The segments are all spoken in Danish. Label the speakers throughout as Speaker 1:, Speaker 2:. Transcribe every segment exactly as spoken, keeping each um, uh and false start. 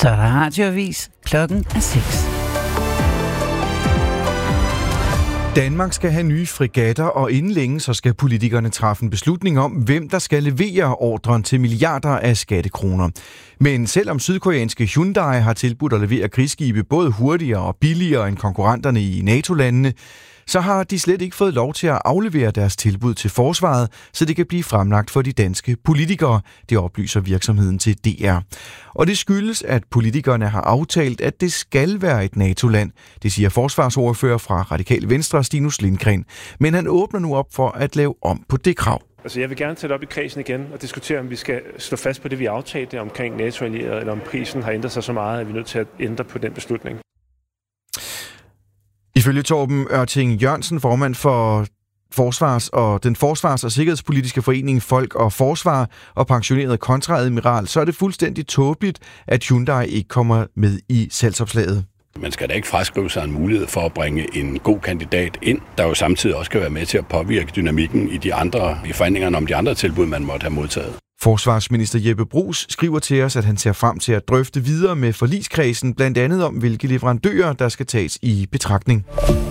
Speaker 1: Så er der radioavis. Klokken er seks.
Speaker 2: Danmark skal have nye fregatter, og inden længe så skal politikerne træffe en beslutning om, hvem der skal levere ordren til milliarder af skattekroner. Men selvom sydkoreanske Hyundai har tilbudt at levere krigsskibe både hurtigere og billigere end konkurrenterne i NATO-landene, så har de slet ikke fået lov til at aflevere deres tilbud til forsvaret, så det kan blive fremlagt for de danske politikere, det oplyser virksomheden til D R. Og det skyldes, at politikerne har aftalt, at det skal være et NATO-land, det siger forsvarsordfører fra Radikale Venstre, Stinus Lindgren. Men han åbner nu op for at lave om på det krav.
Speaker 3: Altså jeg vil gerne tage det op i kredsen igen og diskutere, om vi skal stå fast på det, vi aftalte omkring NATO-allierede, eller om prisen har ændret sig så meget, at vi er nødt til at ændre på den beslutning. Ifølge Torben Ørting Jørgensen, formand for Forsvars og den forsvars- og sikkerhedspolitiske forening Folk og Forsvar og pensioneret kontraadmiral, så er det fuldstændig tåbeligt, at Hyundai ikke kommer med i salgsopslaget.
Speaker 4: Man skal da ikke fraskrive sig en mulighed for at bringe en god kandidat ind, der jo samtidig også kan være med til at påvirke dynamikken i de andre i forhandlingerne om de andre tilbud, man måtte have modtaget.
Speaker 2: Forsvarsminister Jeppe Bruus skriver til os, at han ser frem til at drøfte videre med forligskredsen, blandt andet om, hvilke leverandører, der skal tages i betragtning.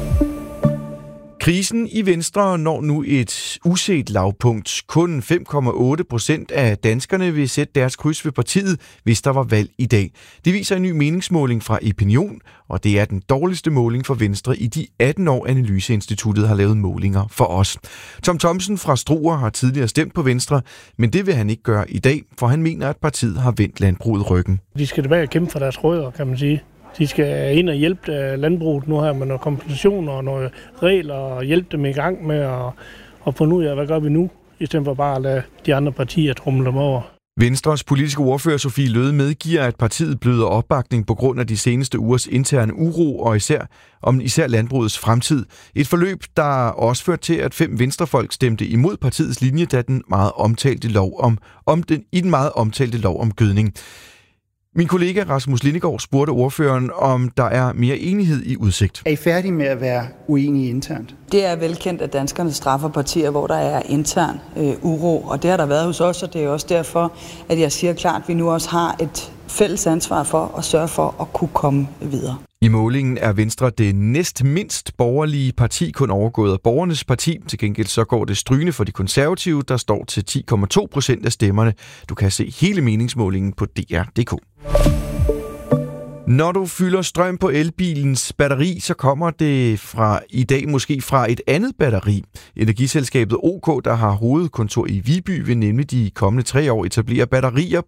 Speaker 2: Krisen i Venstre når nu et uset lavpunkt. Kun fem komma otte procent af danskerne vil sætte deres kryds ved partiet, hvis der var valg i dag. Det viser en ny meningsmåling fra Epinion, og det er den dårligste måling for Venstre i de atten år, Analyseinstituttet har lavet målinger for os. Tom Thomsen fra Struer har tidligere stemt på Venstre, men det vil han ikke gøre i dag, for han mener, at partiet har vendt landbruget ryggen.
Speaker 5: De skal tilbage og kæmpe for deres rødder, kan man sige. De skal ind og hjælpe landbruget nu her med nogle kompensationer og nogle regler og hjælpe dem i gang med at, at finde ud af, hvad gør vi nu, i stedet for bare at lade de andre partier tromle dem over.
Speaker 2: Venstres politiske ordfører Sofie Løhde medgiver, at partiet bløder opbakning på grund af de seneste ugers interne uro og især om især landbrugets fremtid. Et forløb, der også førte til, at fem venstrefolk stemte imod partiets linje, da den meget omtalte lov om, om den, i den meget omtalte lov om gødning. Min kollega Rasmus Lindegaard spurgte ordføreren, om der er mere enighed i udsigt.
Speaker 6: Er I færdige med at være uenige internt?
Speaker 7: Det er velkendt, at danskerne straffer partier, hvor der er intern øh, uro, og det har der været hos os, og det er også derfor, at jeg siger klart, at vi nu også har et fælles ansvar for at sørge for at kunne komme videre.
Speaker 2: I målingen er Venstre det næst mindst borgerlige parti, kun overgået af Borgernes Parti. Til gengæld så går det strygende for de konservative, der står til ti komma to procent af stemmerne. Du kan se hele meningsmålingen på D R punktum d k. Når du fylder strøm på elbilens batteri, så kommer det fra i dag måske fra et andet batteri. Energiselskabet OK, der har hovedkontor i Viby, vil nemlig de kommende tre år etablere batterier